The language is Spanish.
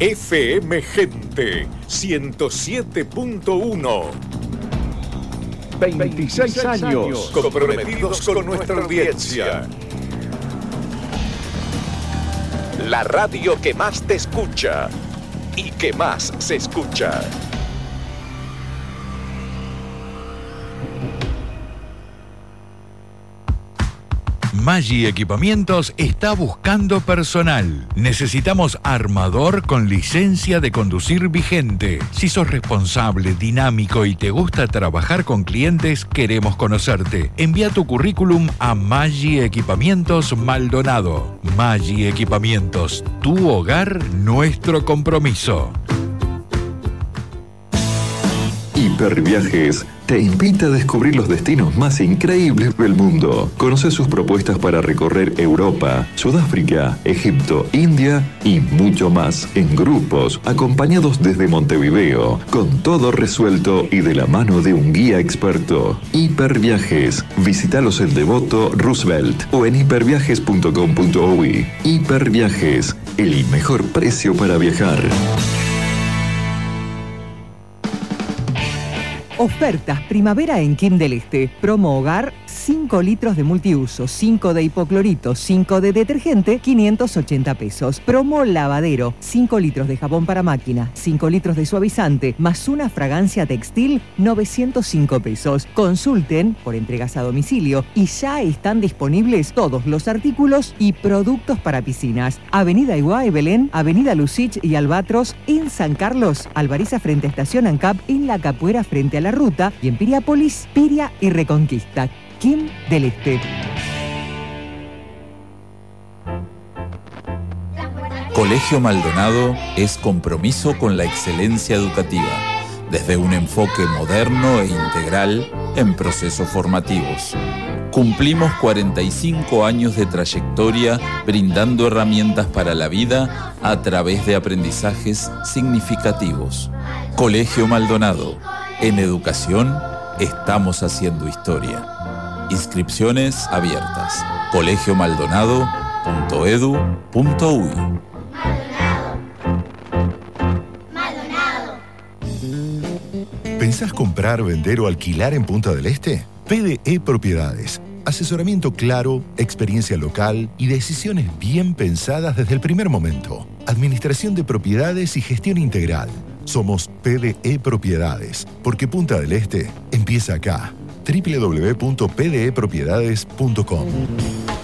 FM Gente 107.1. 26 años comprometidos con nuestra audiencia. La radio que más te escucha y que más se escucha. Maggi Equipamientos está buscando personal. Necesitamos armador con licencia de conducir vigente. Si sos responsable, dinámico y te gusta trabajar con clientes, queremos conocerte. Envía tu currículum a Maggi Equipamientos Maldonado. Maggi Equipamientos, tu hogar, nuestro compromiso. Hiperviajes te invita a descubrir los destinos más increíbles del mundo. Conoce sus propuestas para recorrer Europa, Sudáfrica, Egipto, India y mucho más en grupos, acompañados desde Montevideo, con todo resuelto y de la mano de un guía experto. Hiperviajes. Visítalos en Devoto, Roosevelt o en hiperviajes.com.uy. Hiperviajes, el mejor precio para viajar. Ofertas primavera en Kim del Este. Promo hogar, 5 litros de multiuso, 5 de hipoclorito, 5 de detergente, 580 pesos. Promo lavadero, 5 litros de jabón para máquina, 5 litros de suavizante, más una fragancia textil, 905 pesos. Consulten por entregas a domicilio y ya están disponibles todos los artículos y productos para piscinas. Avenida Iguay, Belén, Avenida Lucich y Albatros, en San Carlos, Alvariza frente a Estación ANCAP, en La Capuera frente a la Ruta y en Piriápolis, Piria y Reconquista. Kim del Este. Colegio Maldonado es compromiso con la excelencia educativa, desde un enfoque moderno e integral en procesos formativos. Cumplimos 45 años de trayectoria brindando herramientas para la vida a través de aprendizajes significativos. Colegio Maldonado. En educación, estamos haciendo historia. Inscripciones abiertas. colegiomaldonado.edu.uy. ¿Pensás comprar, vender o alquilar en Punta del Este? PDE Propiedades. Asesoramiento claro, experiencia local y decisiones bien pensadas desde el primer momento. Administración de propiedades y gestión integral. Somos PDE Propiedades, porque Punta del Este empieza acá. www.pdepropiedades.com